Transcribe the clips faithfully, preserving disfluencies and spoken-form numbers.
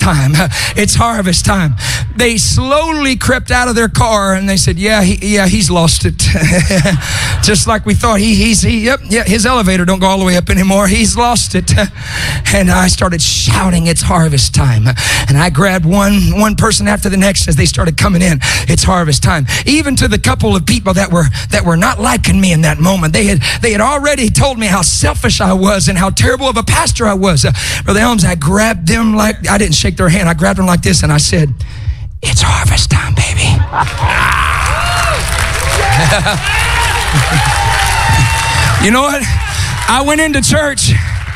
time. It's harvest time. They slowly crept out of their car and they said, yeah, he, yeah, he's lost it. Just like we thought. He, he's, he, yep, yeah, his elevator don't go all the way up anymore. He's lost it. And I started shouting, it's harvest time. And I grabbed one, one person after the next as they started coming in. It's harvest time. Even to the couple of people that were, that were not liking me in that moment. They had, they had already told me how selfish I was and how terrible of a pastor I was. Uh, Brother Helms, I grabbed them like, I didn't shake their hand. I grabbed them like this and I said, it's harvest time, baby. You know what? I went into church.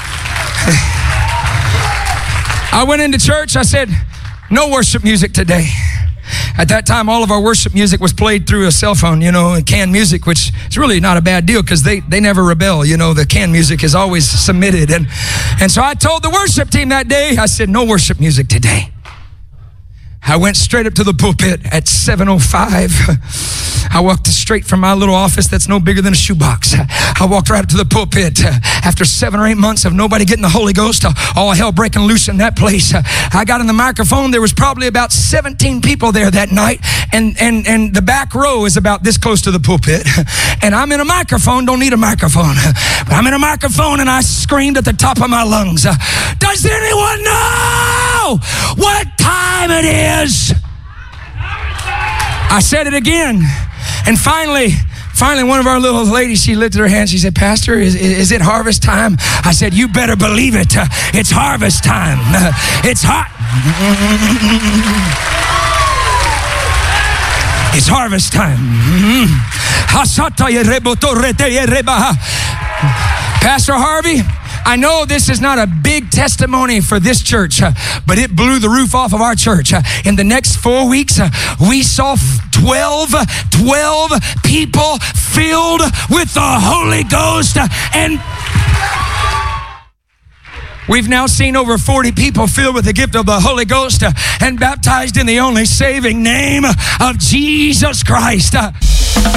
I went into church. I said, no worship music today. At that time, all of our worship music was played through a cell phone, you know, canned music, which is really not a bad deal because they, they never rebel. You know, the canned music is always submitted. And, and so I told the worship team that day, I said, no worship music today. I went straight up to the pulpit at seven oh five. I walked straight from my little office that's no bigger than a shoebox. I walked right up to the pulpit. After seven or eight months of nobody getting the Holy Ghost, all hell breaking loose in that place, I got in the microphone. There was probably about seventeen people there that night, and, and, and the back row is about this close to the pulpit. And I'm in a microphone, don't need a microphone. But I'm in a microphone and I screamed at the top of my lungs, does anyone know what time it is? I said it again. And finally, finally one of our little ladies, she lifted her hand. She said, Pastor, is, is it harvest time? I said, you better believe it. Uh, it's harvest time. Uh, it's hot. It's harvest time. Pastor Harvey, I know this is not a big testimony for this church, uh, but it blew the roof off of our church. Uh, in the next four weeks, uh, we saw twelve, twelve people filled with the Holy Ghost. Uh, and we've now seen over forty people filled with the gift of the Holy Ghost uh, and baptized in the only saving name of Jesus Christ. Uh,